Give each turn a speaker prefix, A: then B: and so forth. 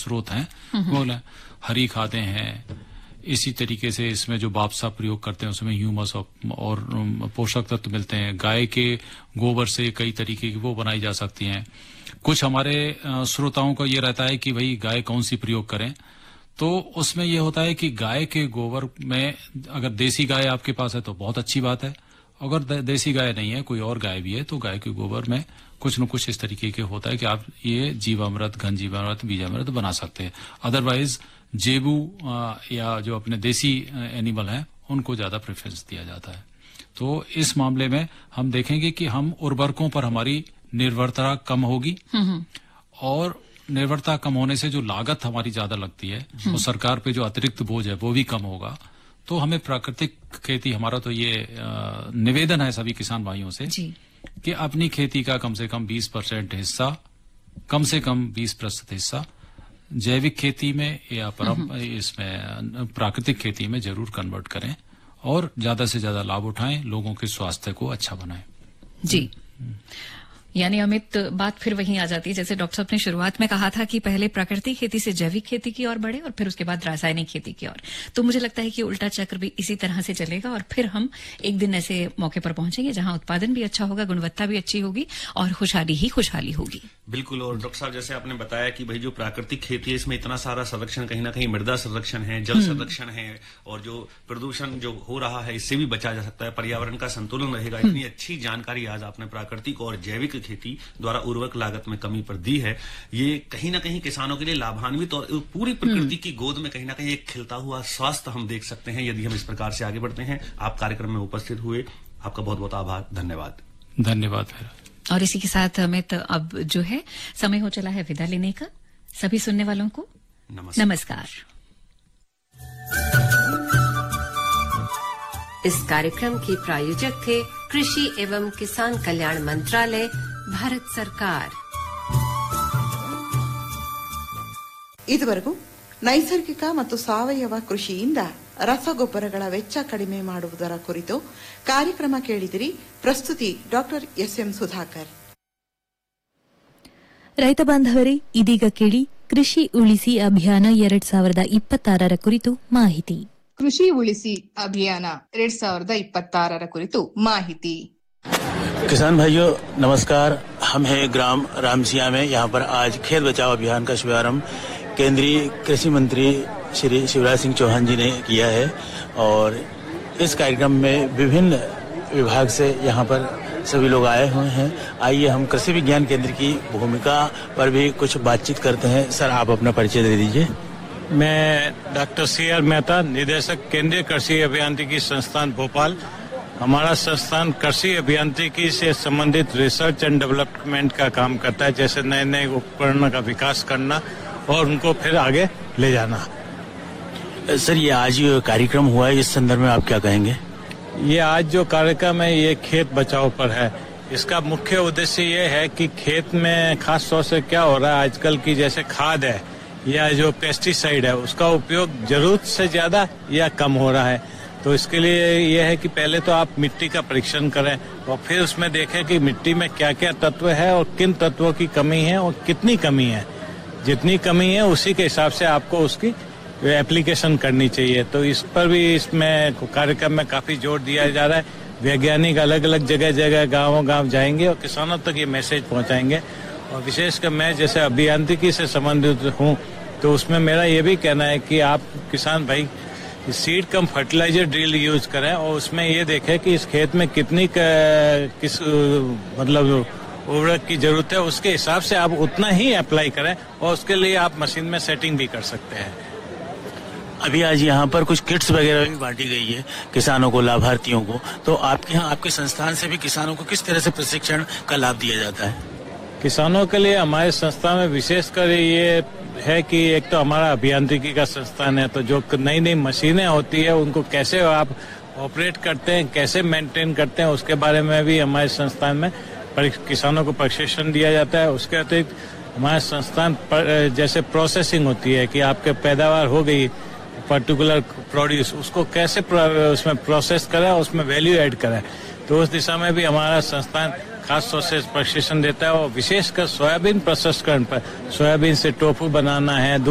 A: स्रोत हैं वो हरी खादें हैं, इसी तरीके से इसमें जो बापसा प्रयोग करते हैं उसमें ह्यूमस और पोषक तत्व मिलते हैं। गाय के गोबर से कई तरीके की वो बनाई जा सकती हैं। कुछ हमारे श्रोताओं का ये रहता है कि भाई गाय कौन सी प्रयोग करें, तो उसमें ये होता है कि गाय के गोबर में अगर देसी गाय आपके पास है तो बहुत अच्छी बात है, अगर देसी गाय नहीं है कोई और गाय भी है तो गाय के गोबर में कुछ न कुछ इस तरीके के होता है कि आप ये जीवामृत, घन जीवामृत, बीजामृत बना सकते हैं। अदरवाइज जेबू या जो अपने देसी एनिमल हैं उनको ज्यादा प्रेफरेंस दिया जाता है। तो इस मामले में हम देखेंगे कि हम उर्वरकों पर हमारी निर्भरता कम होगी और निर्भरता कम होने से जो लागत हमारी ज्यादा लगती है और सरकार पे जो अतिरिक्त बोझ है वो भी कम होगा। तो हमें प्राकृतिक खेती, हमारा तो ये निवेदन है सभी किसान भाइयों से कि अपनी खेती का कम से कम 20% हिस्सा, कम से कम 20% हिस्सा जैविक खेती में या इसमें प्राकृतिक खेती में जरूर कन्वर्ट करें और ज्यादा से ज्यादा लाभ उठाएं, लोगों के स्वास्थ्य को अच्छा बनाएं।
B: जी, यानी अमित, बात फिर वहीं आ जाती है जैसे डॉक्टर साहब ने शुरुआत में कहा था कि पहले प्राकृतिक खेती से जैविक खेती की ओर बढ़े और फिर उसके बाद रासायनिक खेती की ओर। तो मुझे लगता है कि उल्टा चक्र भी इसी तरह से चलेगा और फिर हम एक दिन ऐसे मौके पर पहुंचेंगे जहां उत्पादन भी अच्छा होगा, गुणवत्ता भी अच्छी होगी और खुशहाली ही खुशहाली होगी।
C: बिल्कुल। और डॉक्टर साहब जैसे आपने बताया कि भाई जो प्राकृतिक खेती है इसमें इतना सारा संरक्षण, कहीं ना कहीं मृदा संरक्षण है, जल संरक्षण है और जो प्रदूषण जो हो रहा है इससे भी बचा जा सकता है, पर्यावरण का संतुलन रहेगा। इतनी अच्छी जानकारी आज आपने प्राकृतिक और जैविक खेती द्वारा उर्वरक लागत में कमी पर दी है। ये कहीं ना कहीं किसानों के लिए लाभान्वित और पूरी प्रकृति की गोद में कहीं ना कहीं एक खिलता हुआ स्वास्थ्य हम देख सकते हैं यदि हम इस प्रकार से आगे बढ़ते हैं। आप कार्यक्रम में उपस्थित हुए, आपका बहुत बहुत आभार, धन्यवाद।
A: धन्यवाद।
B: और इसी के साथ अमित, अब जो है समय हो चला है विदा लेने का। सभी सुनने वालों को नमस्कार।
D: इस कार्यक्रम के प्रायोजक थे कृषि एवं किसान कल्याण मंत्रालय, भारत सरकार।
E: ಇದುವರೆಗೂ ನೈಸರ್ಗಿಕ ಮತ್ತು ಸಾವಯವ ಕೃಷಿಯಿಂದ ರಸಗೊಬ್ಬರಗಳ ವೆಚ್ಚ ಕಡಿಮೆ ಮಾಡುವುದರ ಕುರಿತು ಕಾರ್ಯಕ್ರಮ ಕೇಳಿದಿರಿ. ಪ್ರಸ್ತುತಿ ಡಾಕ್ಟರ್ ಎಸ್ಎಂ ಸುಧಾಕರ್.
F: ರೈತ ಬಾಂಧವರೇ, ಇದೀಗ ಕೇಳಿ ಕೃಷಿ ಉಳಿಸಿ ಅಭಿಯಾನ 2026 ಕುರಿತು ಮಾಹಿತಿ.
G: ಕೃಷಿ ಉಳಿಸಿ ಅಭಿಯಾನ 2026 ಕುರಿತು ಮಾಹಿತಿ.
H: किसान भाइयों नमस्कार, हम हैं ग्राम रामसिया में। यहाँ पर आज खेत बचाओ अभियान का शुभारंभ केंद्रीय कृषि मंत्री श्री शिवराज सिंह चौहान जी ने किया है और इस कार्यक्रम में विभिन्न विभाग से यहाँ पर सभी लोग आए हुए हैं। आइए हम कृषि विज्ञान केंद्र की भूमिका पर भी कुछ बातचीत करते हैं। सर, आप अपना परिचय दे दीजिए।
I: मैं डॉक्टर C.R. मेहता, निदेशक केंद्रीय कृषि अभियांत्रिकी संस्थान भोपाल। हमारा संस्थान कृषि अभियांत्रिकी से संबंधित रिसर्च एंड डेवलपमेंट का काम करता है, जैसे नए नए उपकरणों का विकास करना और उनको फिर आगे ले जाना।
H: सर, ये आज कार्यक्रम हुआ है, इस संदर्भ में आप क्या कहेंगे?
I: ये आज जो कार्यक्रम है ये खेत बचाओ पर है। इसका मुख्य उद्देश्य ये है कि खेत में खास तौर से क्या हो रहा है आजकल की, जैसे खाद है या जो पेस्टिसाइड है उसका उपयोग जरूरत से ज्यादा या कम हो रहा है। तो इसके लिए यह है कि पहले तो आप मिट्टी का परीक्षण करें और फिर उसमें देखें कि मिट्टी में क्या क्या तत्व है और किन तत्वों की कमी है और कितनी कमी है। जितनी कमी है उसी के हिसाब से आपको उसकी एप्लीकेशन करनी चाहिए। तो इस पर भी इसमें कार्यक्रम में काफी जोर दिया जा रहा है। वैज्ञानिक अलग अलग जगह गाँव जाएंगे और किसानों तक ये मैसेज पहुंचाएंगे। और विशेषकर मैं जैसे अभियांत्रिकी से संबंधित हूँ तो उसमें मेरा ये भी कहना है कि आप किसान भाई सीड कम फर्टिलाइजर ड्रिल यूज करें और उसमें ये देखें कि इस खेत में कितनी किस मतलब उर्वरक की जरूरत है, उसके हिसाब से आप उतना ही अप्लाई करें और उसके लिए आप मशीन में सेटिंग भी कर सकते हैं।
H: अभी आज यहाँ पर कुछ किट्स वगैरह भी बांटी गई है किसानों को, लाभार्थियों को। तो आपके यहाँ आपके संस्थान से भी किसानों को किस तरह से प्रशिक्षण का लाभ दिया जाता है?
I: किसानों के लिए हमारे संस्था में विशेषकर ये है कि एक तो हमारा अभियांत्रिकी का संस्थान है, तो जो नई नई मशीनें होती है उनको कैसे आप ऑपरेट करते हैं, कैसे मेंटेन करते हैं, उसके बारे में भी हमारे संस्थान में किसानों को प्रशिक्षण दिया जाता है। उसके अतिरिक्त हमारे संस्थान पर जैसे प्रोसेसिंग होती है कि आपके पैदावार हो गई पर्टिकुलर प्रोड्यूस, उसको कैसे उसमें प्रोसेस करें, उसमें वैल्यू ऐड करें, तो उस दिशा में भी हमारा संस्थान खास तौर से प्रशिक्षण देता है। और विशेषकर सोयाबीन प्रसंस्करण पर, सोयाबीन से टोफू बनाना है,